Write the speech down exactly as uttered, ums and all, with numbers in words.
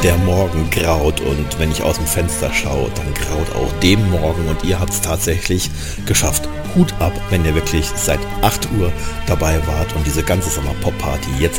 der Morgen graut und wenn ich aus dem Fenster schaue, dann graut auch dem Morgen und ihr habt es tatsächlich geschafft. Hut ab, wenn ihr wirklich seit acht Uhr dabei wart und diese ganze Sommer-Pop-Party jetzt